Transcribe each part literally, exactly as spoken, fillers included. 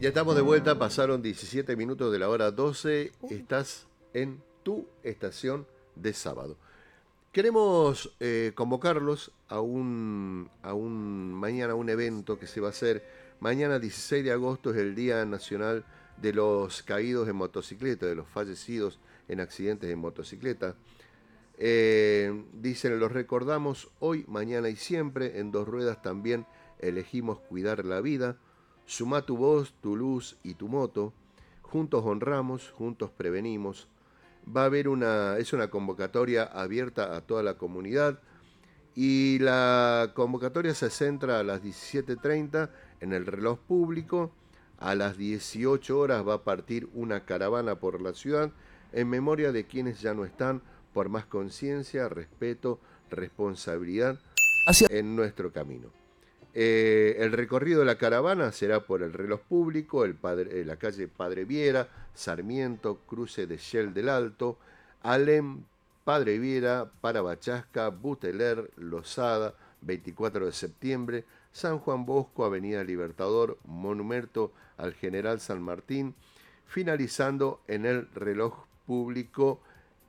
Ya estamos de vuelta, pasaron diecisiete minutos de la hora doce, estás en tu estación de sábado. Queremos eh, convocarlos a un, a un mañana, un evento que se va a hacer. Mañana dieciséis de agosto es el Día Nacional de los Caídos en Motocicleta, de los fallecidos en accidentes en motocicleta. Eh, dicen, los recordamos hoy, mañana y siempre. En Dos Ruedas también elegimos cuidar la vida. Suma tu voz, tu luz y tu moto. Juntos honramos, juntos prevenimos. Va a haber una, es una convocatoria abierta a toda la comunidad y la convocatoria se centra a las diecisiete treinta en el reloj público. A las dieciocho horas va a partir una caravana por la ciudad en memoria de quienes ya no están, por más conciencia, respeto, responsabilidad Hacia... en nuestro camino. Eh, el recorrido de la caravana será por el reloj público, el padre, eh, la calle Padre Viera, Sarmiento, cruce de Shell del Alto, Alem, Padre Viera, Parabachasca, Buteler, Losada, veinticuatro de septiembre, San Juan Bosco, Avenida Libertador, Monumento al General San Martín, finalizando en el reloj público,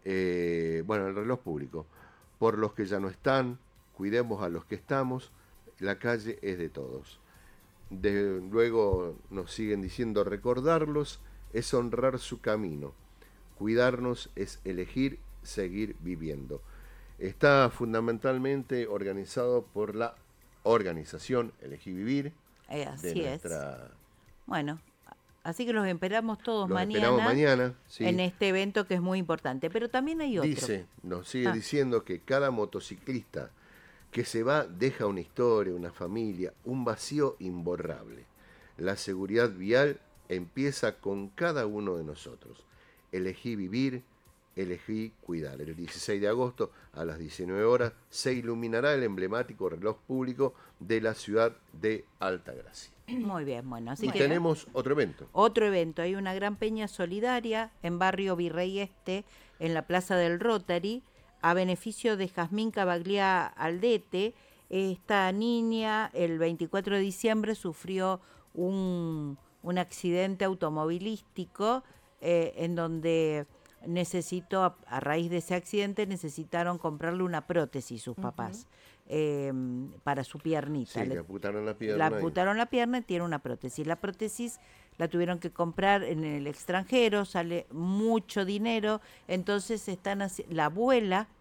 eh, bueno, el reloj público. Por los que ya no están, cuidemos a los que estamos. La calle es de todos. De, luego nos siguen diciendo, recordarlos es honrar su camino. Cuidarnos es elegir seguir viviendo. Está fundamentalmente organizado por la organización Elegí Vivir. Eh, así de nuestra... es. Bueno, así que los esperamos todos los mañana, esperamos mañana sí. en este evento que es muy importante. Pero también hay otro. Dice, nos sigue Ah. diciendo que cada motociclista que se va deja una historia, una familia, un vacío imborrable. La seguridad vial empieza con cada uno de nosotros. Elegí vivir, elegí cuidar. El dieciséis de agosto a las diecinueve horas se iluminará el emblemático reloj público de la ciudad de Altagracia. Muy bien, bueno, así y que tenemos otro evento. Otro evento, hay una gran peña solidaria en barrio Virrey Este, en la Plaza del Rotary, a beneficio de Jazmín Cavaglia Aldete. Esta niña el veinticuatro de diciembre sufrió un, un accidente automovilístico eh, en donde necesitó, a, a raíz de ese accidente, necesitaron comprarle una prótesis sus papás. Uh-huh. eh, para su piernita. Sí, le amputaron la pierna. La amputaron la pierna y tiene una prótesis. La prótesis la tuvieron que comprar en el extranjero, sale mucho dinero, entonces están así, la abuela